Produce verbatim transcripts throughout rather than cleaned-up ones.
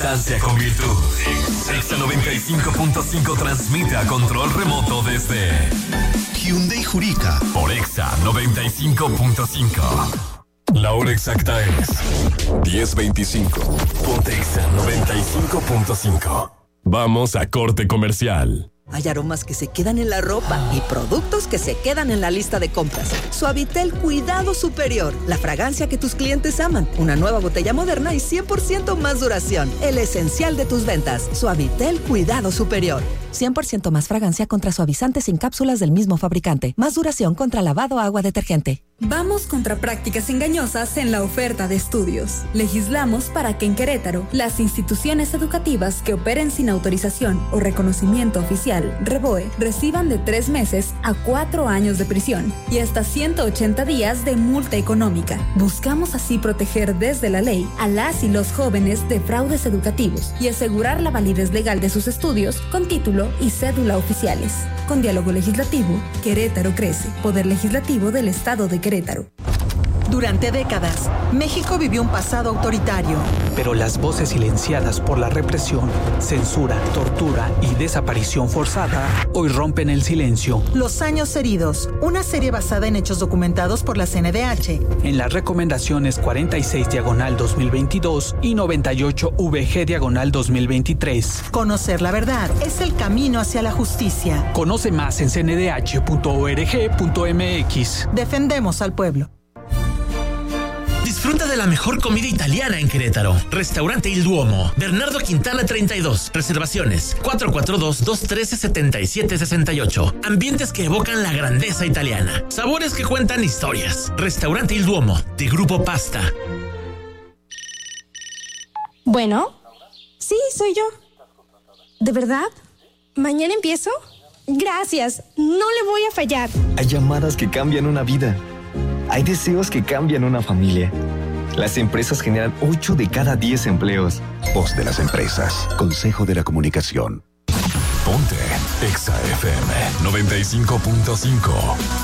Distancia con virtud. Exa noventa y cinco punto cinco transmite a control remoto desde Hyundai Jurica por Exa noventa y cinco punto cinco. La hora exacta es diez veinticinco. Ponte Exa noventa y cinco punto cinco. Vamos a corte comercial. Hay aromas que se quedan en la ropa y productos que se quedan en la lista de compras. Suavitel Cuidado Superior, la fragancia que tus clientes aman. Una nueva botella moderna y cien por ciento más duración. El esencial de tus ventas. Suavitel Cuidado Superior. cien por ciento más fragancia contra suavizantes sin cápsulas del mismo fabricante. Más duración contra lavado agua detergente. Vamos contra prácticas engañosas en la oferta de estudios. Legislamos para que en Querétaro las instituciones educativas que operen sin autorización o reconocimiento oficial, REBOE, reciban de tres meses a cuatro años de prisión y hasta ciento ochenta días de multa económica. Buscamos así proteger desde la ley a las y los jóvenes de fraudes educativos y asegurar la validez legal de sus estudios con título y cédula oficiales. Con diálogo legislativo, Querétaro crece. Poder Legislativo del Estado de Querétaro. Durante décadas, México vivió un pasado autoritario. Pero las voces silenciadas por la represión, censura, tortura y desaparición forzada hoy rompen el silencio. Los años heridos, una serie basada en hechos documentados por la C N D H. En las recomendaciones cuarenta y seis diagonal dos mil veintidós y noventa y ocho V G diagonal dos mil veintitrés. Conocer la verdad es el camino hacia la justicia. Conoce más en c n d h punto org punto m x. Defendemos al pueblo. Disfruta de la mejor comida italiana en Querétaro. Restaurante Il Duomo, Bernardo Quintana treinta y dos. Reservaciones cuatro cuatro dos, dos uno tres, siete siete seis ocho. Ambientes que evocan la grandeza italiana. Sabores que cuentan historias. Restaurante Il Duomo, de Grupo Pasta. Bueno, sí, soy yo. ¿De verdad? ¿Mañana empiezo? Gracias, no le voy a fallar. Hay llamadas que cambian una vida. Hay deseos que cambian una familia. Las empresas generan ocho de cada diez empleos. Voz de las empresas. Consejo de la Comunicación. Ponte Exa F M noventa y cinco punto cinco.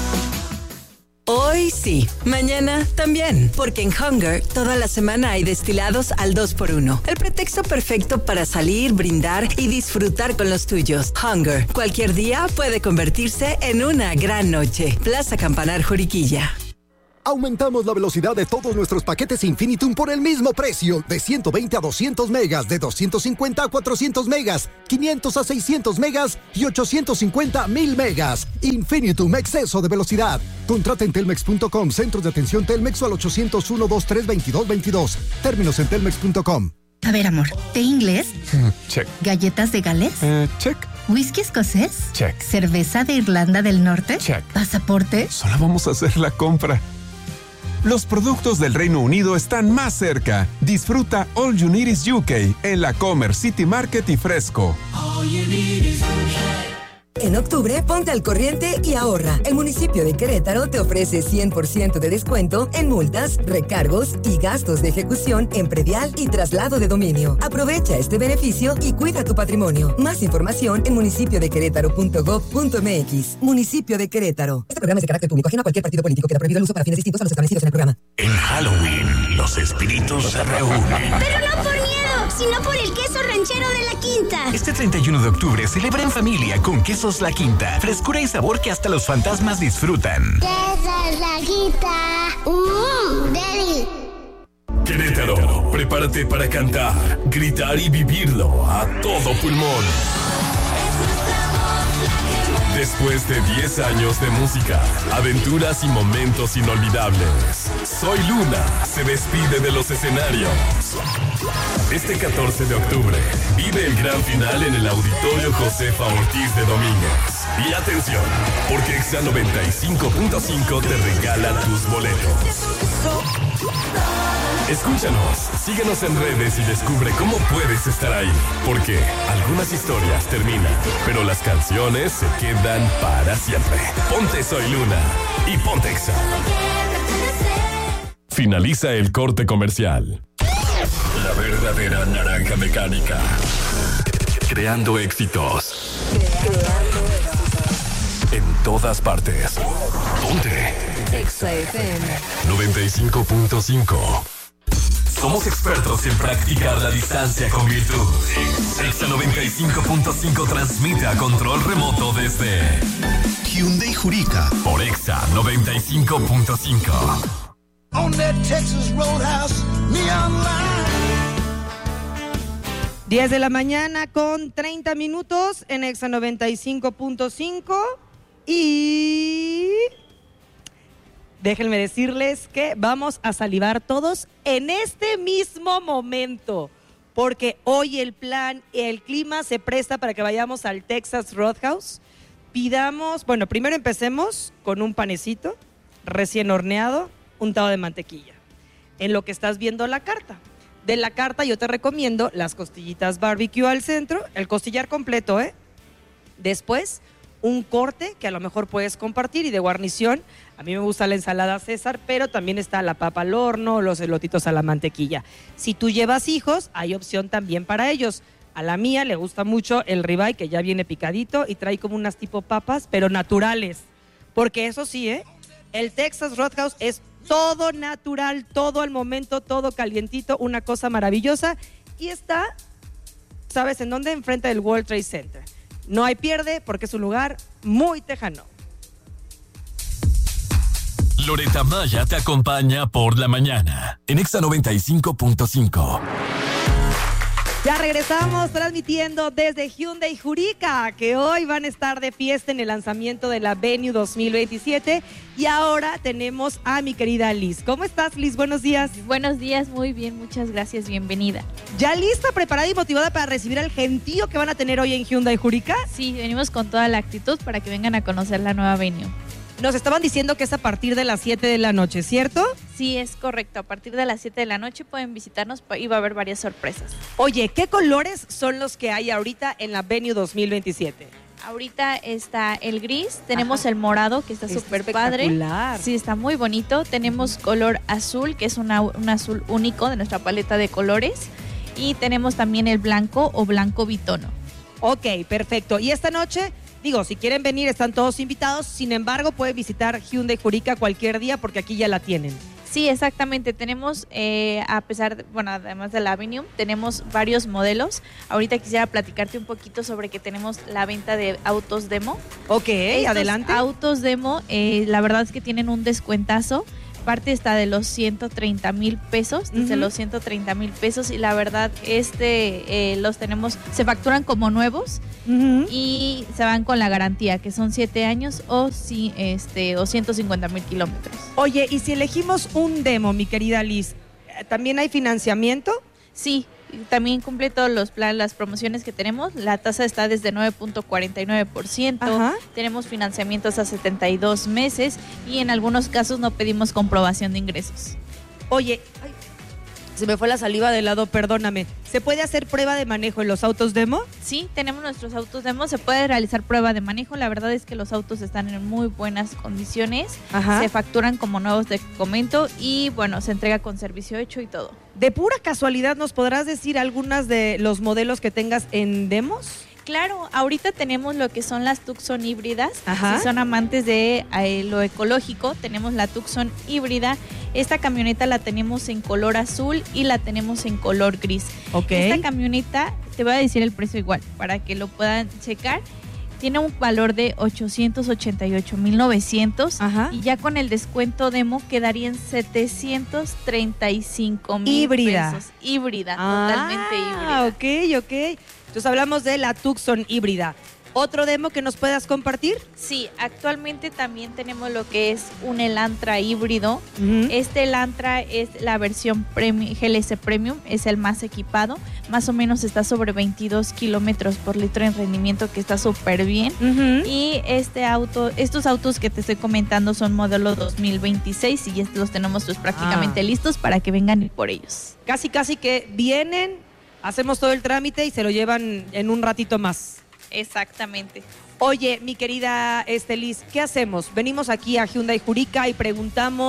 Hoy sí, mañana también, porque en Hunger toda la semana hay destilados al dos por uno. El pretexto perfecto para salir, brindar y disfrutar con los tuyos. Hunger, cualquier día puede convertirse en una gran noche. Plaza Campanar Juriquilla. Aumentamos la velocidad de todos nuestros paquetes Infinitum por el mismo precio, de ciento veinte a doscientos megas, de doscientos cincuenta a cuatrocientos megas, quinientos a seiscientos megas y ochocientos cincuenta a mil megas. Infinitum, exceso de velocidad. Contrata en telmex punto com, centros de atención Telmex o al ochocientos uno, veintitrés, veintidós veintidós. Términos en telmex punto com. A ver, amor, ¿té inglés? Check. ¿Galletas de Gales? Eh, check. ¿Whisky escocés? Check. ¿Cerveza de Irlanda del Norte? Check. ¿Pasaporte? Solo vamos a hacer la compra. Los productos del Reino Unido están más cerca. Disfruta All You Need Is U K en la Comer City Market y Fresco. All you need is U K. En octubre, ponte al corriente y ahorra. El municipio de Querétaro te ofrece cien por ciento de descuento en multas, recargos y gastos de ejecución en predial y traslado de dominio. Aprovecha este beneficio y cuida tu patrimonio. Más información en municipio de querétaro punto gob punto m x. Municipio de Querétaro. Este programa es de carácter público, ajeno a cualquier partido político. Queda prohibido el uso para fines distintos a los establecidos en el programa. En Halloween, los espíritus se reúnen. Pero no por miedo, sino por el queso ranchero de la Quinta. Este treinta y uno de octubre celebra en familia con Quesos La Quinta. Frescura y sabor que hasta los fantasmas disfrutan. Quesos La Quinta. Mmm, deli. Querétaro, prepárate para cantar, gritar y vivirlo a todo pulmón. Después de diez años de música, aventuras y momentos inolvidables, Soy Luna se despide de los escenarios. Este catorce de octubre, vive el gran final en el Auditorio Josefa Ortiz de Domínguez. Y atención, porque Exa noventa y cinco punto cinco te regala tus boletos. Escúchanos, síguenos en redes y descubre cómo puedes estar ahí. Porque algunas historias terminan, pero las canciones se quedan para siempre. Ponte Soy Luna y ponte Exa. Finaliza el corte comercial. La verdadera naranja mecánica. Creando éxitos. En todas partes. Ponte Exa F M noventa y cinco punto cinco. Somos expertos en practicar la distancia con virtud. Exa noventa y cinco punto cinco transmite a control remoto desde Hyundai Jurica por Exa noventa y cinco punto cinco. On that Texas Roadhouse neon line. diez de la mañana con treinta minutos en Exa noventa y cinco punto cinco y déjenme decirles que vamos a salivar todos en este mismo momento, porque hoy el plan, el clima se presta para que vayamos al Texas Roadhouse. Pidamos, bueno, primero empecemos con un panecito recién horneado, untado de mantequilla, en lo que estás viendo la carta. De la carta yo te recomiendo las costillitas barbecue al centro, el costillar completo, ¿eh? Después, un corte que a lo mejor puedes compartir y de guarnición, a mí me gusta la ensalada César, pero también está la papa al horno, los elotitos a la mantequilla. Si tú llevas hijos, hay opción también para ellos. A la mía le gusta mucho el ribeye, que ya viene picadito y trae como unas tipo papas, pero naturales. Porque eso sí, ¿eh? El Texas Roadhouse es todo natural, todo al momento, todo calientito, una cosa maravillosa. Y está, ¿sabes en dónde? Enfrente del World Trade Center. No hay pierde porque es un lugar muy tejano. Loretta Maya te acompaña por la mañana en Exa noventa y cinco punto cinco. Ya regresamos transmitiendo desde Hyundai Jurica, que hoy van a estar de fiesta en el lanzamiento de la Venue dos mil veintisiete. Y ahora tenemos a mi querida Liz. ¿Cómo estás, Liz? Buenos días. Buenos días, muy bien, muchas gracias, bienvenida. ¿Ya lista, preparada y motivada para recibir al gentío que van a tener hoy en Hyundai Jurica? Sí, venimos con toda la actitud para que vengan a conocer la nueva Venue. Nos estaban diciendo que es a partir de las siete de la noche, ¿cierto? Sí, es correcto. A partir de las siete de la noche pueden visitarnos y va a haber varias sorpresas. Oye, ¿qué colores son los que hay ahorita en la Venue dos mil veintisiete? Ahorita está el gris, tenemos Ajá. el morado, que está súper padre. Sí, está muy bonito. Tenemos color azul, que es una, un azul único de nuestra paleta de colores. Y tenemos también el blanco o blanco bitono. Ok, perfecto. ¿Y esta noche? Digo, si quieren venir, están todos invitados. Sin embargo, pueden visitar Hyundai Jurica cualquier día porque aquí ya la tienen. Sí, exactamente. Tenemos, eh, a pesar, de, bueno, además de la Avenue, tenemos varios modelos. Ahorita quisiera platicarte un poquito sobre que tenemos la venta de autos demo. Ok, Estos adelante. Autos demo, eh, la verdad es que tienen un descuentazo. Parte está de los ciento treinta mil pesos, desde uh-huh. los ciento treinta mil pesos, y la verdad este eh, los tenemos, se facturan como nuevos uh-huh. y se van con la garantía, que son siete años o, si, este, o ciento cincuenta mil kilómetros. Oye, y si elegimos un demo, mi querida Liz, ¿también hay financiamiento? Sí, también cumple todos los planes, las promociones que tenemos. La tasa está desde nueve punto cuarenta y nueve por ciento. Ajá. Tenemos financiamientos a setenta y dos meses y en algunos casos no pedimos comprobación de ingresos. Oye, ay, se me fue la saliva de lado, perdóname. ¿Se puede hacer prueba de manejo en los autos demo? Sí, tenemos nuestros autos demo, se puede realizar prueba de manejo. La verdad es que los autos están en muy buenas condiciones. Ajá. Se facturan como nuevos, te comento, y bueno, se entrega con servicio hecho y todo. De pura casualidad, ¿nos podrás decir algunas de los modelos que tengas en demos? Claro, ahorita tenemos lo que son las Tucson híbridas. Ajá. Si son amantes de eh, lo ecológico, tenemos la Tucson híbrida. Esta camioneta la tenemos en color azul y la tenemos en color gris. Okay. Esta camioneta, te voy a decir el precio igual, para que lo puedan checar. Tiene un valor de ochocientos ochenta y ocho mil novecientos y ya con el descuento demo quedaría en setecientos treinta y cinco mil híbrida. pesos. Híbrida, ah, totalmente híbrida. Ok, ok. Entonces hablamos de la Tucson híbrida. ¿Otro demo que nos puedas compartir? Sí, actualmente también tenemos lo que es un Elantra híbrido. Uh-huh. Este Elantra es la versión Premium, G L S Premium, es el más equipado. Más o menos está sobre veintidós kilómetros por litro en rendimiento, que está súper bien. Uh-huh. Y este auto, estos autos que te estoy comentando son modelo dos mil veintiséis y estos los tenemos pues prácticamente ah. listos para que vengan por ellos. Casi, casi que vienen, hacemos todo el trámite y se lo llevan en un ratito más. Exactamente. Oye, mi querida Liz, ¿qué hacemos? Venimos aquí a Hyundai Jurica y preguntamos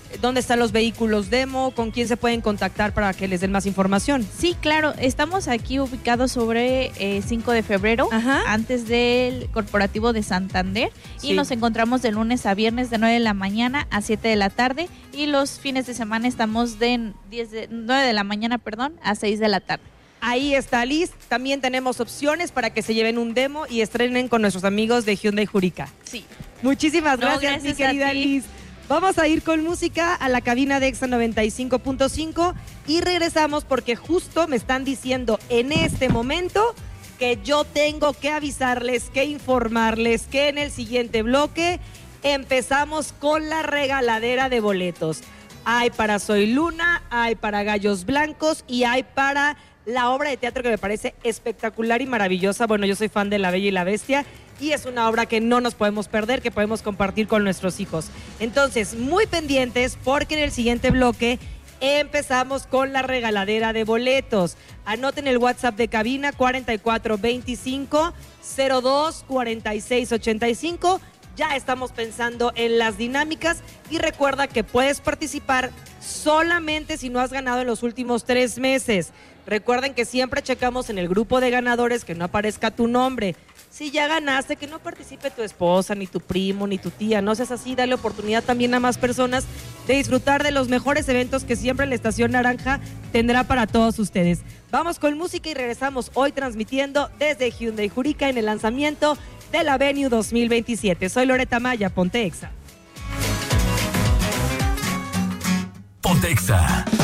¿Dónde están los vehículos demo? ¿Con quién se pueden contactar para que les den más información? Sí, claro. Estamos aquí ubicados sobre eh, cinco de febrero, Ajá. antes del Corporativo de Santander. Sí. Y nos encontramos de lunes a viernes de nueve de la mañana a siete de la tarde. Y los fines de semana estamos de, diez de nueve de la mañana, perdón, a seis de la tarde. Ahí está Liz. También tenemos opciones para que se lleven un demo y estrenen con nuestros amigos de Hyundai Jurica. Sí. Muchísimas no, gracias, gracias mi querida Liz. Vamos a ir con música a la cabina de Exa noventa y cinco punto cinco y regresamos porque justo me están diciendo en este momento que yo tengo que avisarles, que informarles que en el siguiente bloque empezamos con la regaladera de boletos. Hay para Soy Luna, hay para Gallos Blancos y hay para la obra de teatro que me parece espectacular y maravillosa. Bueno, yo soy fan de La Bella y la Bestia y es una obra que no nos podemos perder, que podemos compartir con nuestros hijos. Entonces, muy pendientes porque en el siguiente bloque empezamos con la regaladera de boletos. Anoten el WhatsApp de cabina cuarenta y cuatro veinticinco cero dos cuarenta y seis ochenta y cinco. Ya estamos pensando en las dinámicas y recuerda que puedes participar solamente si no has ganado en los últimos tres meses. Recuerden que siempre checamos en el grupo de ganadores que no aparezca tu nombre. Si ya ganaste, que no participe tu esposa, ni tu primo, ni tu tía. No seas así, dale oportunidad también a más personas de disfrutar de los mejores eventos que siempre la Estación Naranja tendrá para todos ustedes. Vamos con música y regresamos hoy transmitiendo desde Hyundai Jurica en el lanzamiento de la Venue dos mil veintisiete. Soy Loreta Maya, Ponte Exa. Ponte Exa.